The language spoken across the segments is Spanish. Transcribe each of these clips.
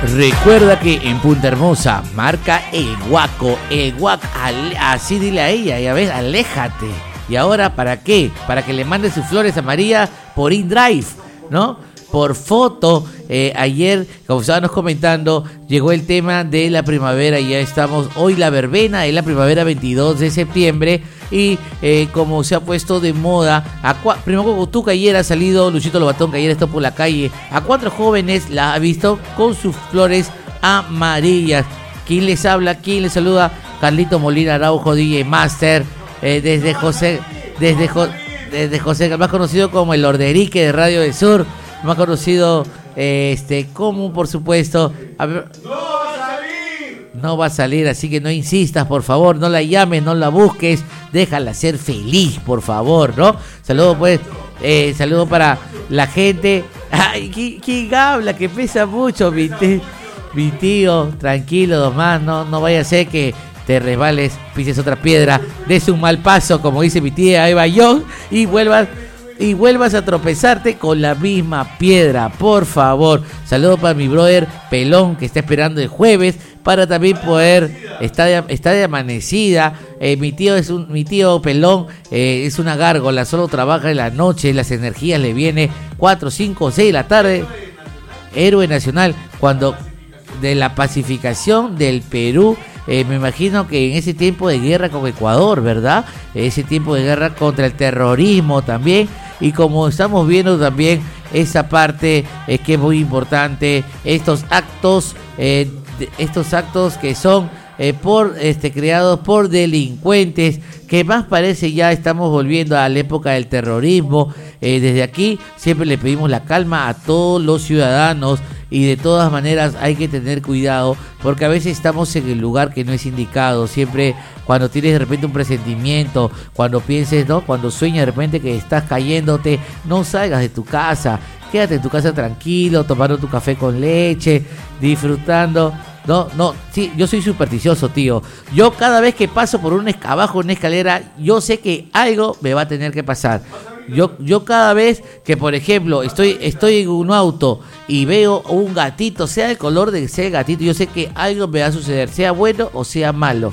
Recuerda que en Punta Hermosa marca el Guaco. El Guac, así dile a ella, ya ves, aléjate. ¿Y ahora para qué? Para que le mande sus flores a María por InDrive, ¿no? Por foto. Ayer, como estábamos comentando, llegó el tema de la primavera y ya estamos, hoy la verbena es la primavera 22 de septiembre y como se ha puesto de moda, primero tú que ayer ha salido, Luchito Lobatón que ayer está por la calle, a 4 jóvenes la ha visto con sus flores amarillas. ¿Quién les habla? ¿Quién les saluda? Carlito Molina Araujo, DJ Master, desde José, más conocido como el Orderique de Radio del Sur, más conocido como, por supuesto, no va a salir, así que no insistas, por favor, no la llames, no la busques, déjala ser feliz, por favor, ¿no? Saludos pues, saludos para la gente. Ay, ¿quién habla? Que pesa mucho, mi tío, tranquilo, nomás, no vaya a ser que te resbales, pises otra piedra, des un mal paso, como dice mi tía Eva Young, y vuelvas a tropezarte con la misma piedra, por favor. Saludos para mi brother Pelón, que está esperando el jueves para también poder estar de amanecida. Mi tío Pelón es una gárgola, solo trabaja en la noche, las energías le vienen 4, 5, 6 de la tarde. Héroe nacional, cuando de la pacificación del Perú. Me imagino que en ese tiempo de guerra con Ecuador, ¿verdad? Ese tiempo de guerra contra el terrorismo también. Y como estamos viendo también esa parte que es muy importante, estos actos que son creados por delincuentes, que más parece ya estamos volviendo a la época del terrorismo. Desde aquí siempre le pedimos la calma a todos los ciudadanos y de todas maneras hay que tener cuidado porque a veces estamos en el lugar que no es indicado. Siempre cuando tienes de repente un presentimiento, cuando pienses, ¿no? Cuando sueñas de repente que estás cayéndote, no salgas de tu casa, quédate en tu casa tranquilo, tomando tu café con leche, disfrutando. Sí, yo soy supersticioso, tío. Yo cada vez que paso por abajo una escalera, yo sé que algo me va a tener que pasar. Yo cada vez que, por ejemplo, estoy en un auto y veo un gatito, sea el color de ese gatito, yo sé que algo me va a suceder, sea bueno o sea malo.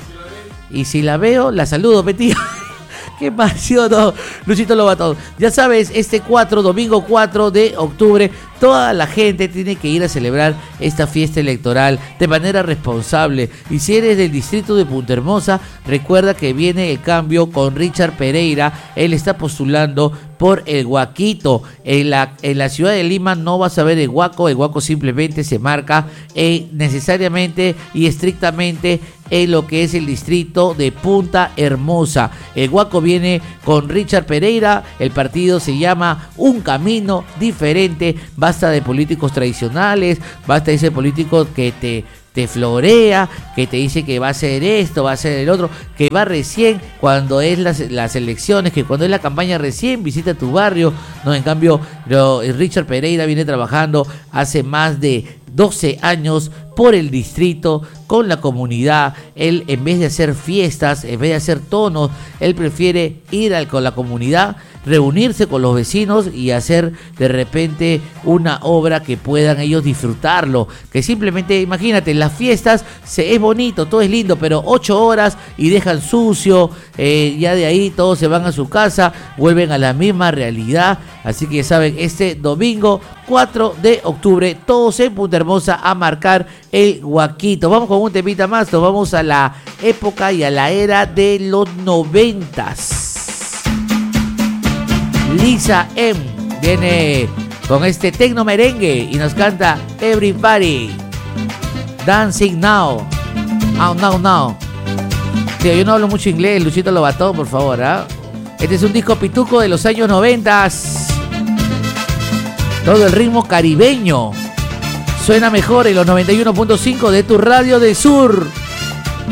Y si la veo, la saludo, tío. ¡Qué pasión! No, Luchito Lobatón. Ya sabes, domingo 4 de octubre, toda la gente tiene que ir a celebrar esta fiesta electoral de manera responsable. Y si eres del distrito de Punta Hermosa, recuerda que viene el cambio con Richard Pereira. Él está postulando por el Guaquito. En la ciudad de Lima no vas a ver el Guaco simplemente se marca necesariamente y estrictamente en lo que es el distrito de Punta Hermosa. El Guaco viene con Richard Pereira, el partido se llama Un Camino Diferente. Basta de políticos tradicionales, basta de ese político que te florea, que te dice que va a hacer esto, va a hacer el otro, que va recién cuando es las elecciones, que cuando es la campaña recién visita tu barrio. No, en cambio, Richard Pereira viene trabajando hace más de 12 años por el distrito, con la comunidad. Él, en vez de hacer fiestas, en vez de hacer tonos, él prefiere ir con la comunidad, reunirse con los vecinos y hacer de repente una obra que puedan ellos disfrutarlo. Que simplemente, imagínate, las fiestas es bonito, todo es lindo, pero 8 horas y dejan sucio, ya de ahí todos se van a su casa, vuelven a la misma realidad. Así que ya saben, este domingo 4 de octubre, todos en Punta Hermosa a marcar el Guaquito. Vamos con un temita más, nos vamos a la época y a la era de los 90s. Lisa M viene con este tecno merengue y nos canta Everybody Dancing Now. Now. Tío, yo no hablo mucho inglés, Luchito Lobatón, por favor, ¿ah? Este es un disco pituco de los años 90s. Todo el ritmo caribeño suena mejor en los 91.5 de tu radio del sur.